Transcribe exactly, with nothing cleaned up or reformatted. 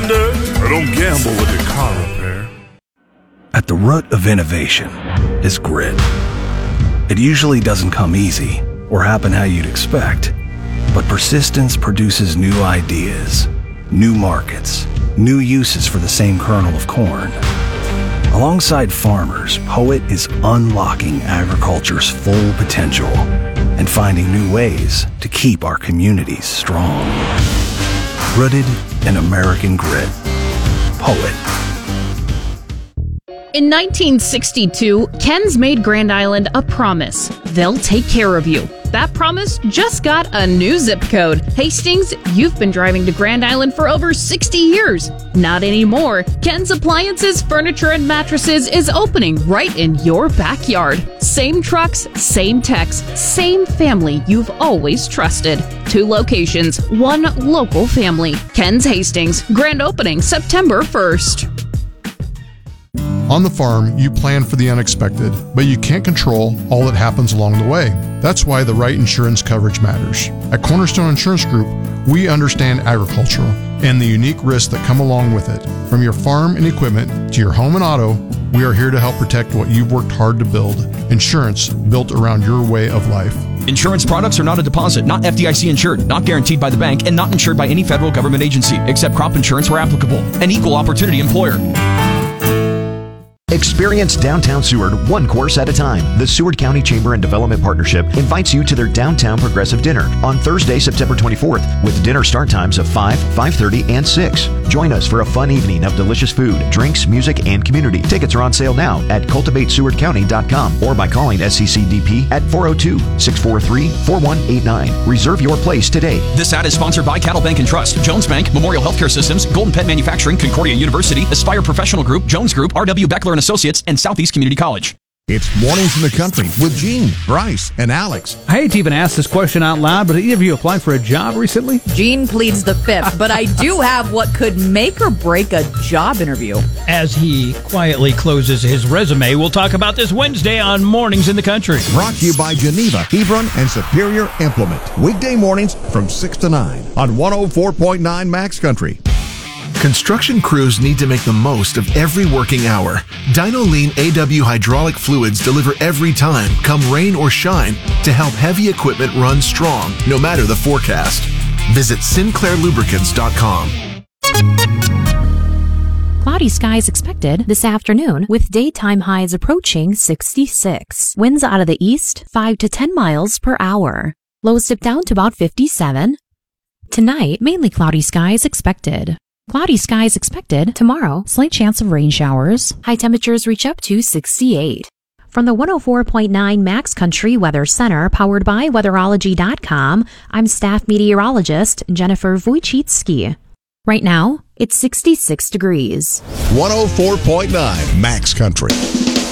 Commander. I don't gamble with your car repair. At the root of innovation is grit. It usually doesn't come easy or happen how you'd expect, but persistence produces new ideas, new markets, new uses for the same kernel of corn. Alongside farmers, Poet is unlocking agriculture's full potential and finding new ways to keep our communities strong. Rooted in American grit. Poet. In nineteen sixty-two, Ken's made Grand Island a promise. They'll take care of you. That promise just got a new zip code. Hastings, you've been driving to Grand Island for over sixty years. Not anymore. Ken's Appliances, Furniture, and Mattresses is opening right in your backyard. Same trucks, same techs, same family you've always trusted. Two locations, one local family. Ken's Hastings, grand opening September first. On the farm, you plan for the unexpected, but you can't control all that happens along the way. That's why the right insurance coverage matters. At Cornerstone Insurance Group, we understand agriculture and the unique risks that come along with it. From your farm and equipment to your home and auto, we are here to help protect what you've worked hard to build. Insurance built around your way of life. Insurance products are not a deposit, not F D I C insured, not guaranteed by the bank, and not insured by any federal government agency, except crop insurance where applicable. An equal opportunity employer. Experience downtown Seward one course at a time. The Seward County Chamber and Development Partnership invites you to their Downtown Progressive Dinner on Thursday, September twenty-fourth, with dinner start times of five, five thirty, and six. Join us for a fun evening of delicious food, drinks, music, and community. Tickets are on sale now at cultivate seward county dot com or by calling S C C D P at four oh two, six four three, four one eight nine. Reserve your place today. This ad is sponsored by Cattle Bank and Trust, Jones Bank, Memorial Healthcare Systems, Golden Pet Manufacturing, Concordia University, Aspire Professional Group, Jones Group, R W Beckler and Associates, and Southeast Community College. It's Mornings in the Country with Gene, Bryce, and Alex. I hate to even ask this question out loud, but have either of you applied for a job recently? Gene pleads the fifth, but I do have what could make or break a job interview. As he quietly closes his resume, we'll talk about this Wednesday on Mornings in the Country. Brought to you by Geneva, Hebron, and Superior Implement. Weekday mornings from six to nine on one oh four point nine Max Country. Construction crews need to make the most of every working hour. Dynolean A W hydraulic fluids deliver every time, come rain or shine, to help heavy equipment run strong, no matter the forecast. Visit Sinclair Lubricants dot com. Cloudy skies expected this afternoon with daytime highs approaching sixty-six. Winds out of the east, five to ten miles per hour. Lows dip down to about fifty-seven. Tonight, mainly cloudy skies expected. Cloudy skies expected tomorrow. Slight chance of rain showers. High temperatures reach up to sixty-eight. From the one oh four point nine Max Country Weather Center, powered by weatherology dot com, I'm staff meteorologist Jennifer Wojcicki. Right now, it's sixty-six degrees. one oh four point nine Max Country.